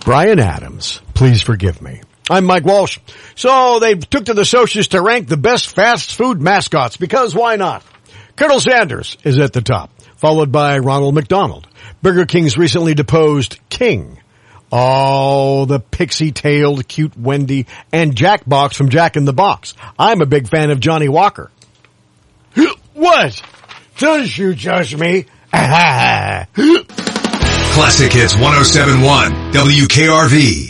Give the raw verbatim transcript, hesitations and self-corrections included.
Bryan Adams, please forgive me. I'm Mike Walsh. So they took to the socials to rank the best fast food mascots, because why not? Colonel Sanders is at the top, followed by Ronald McDonald. Burger King's recently deposed King. Oh, the pixie-tailed cute Wendy and Jack Box from Jack in the Box. I'm a big fan of Johnny Walker. What? Don't you judge me? Classic Hits one oh seven point one W K R V.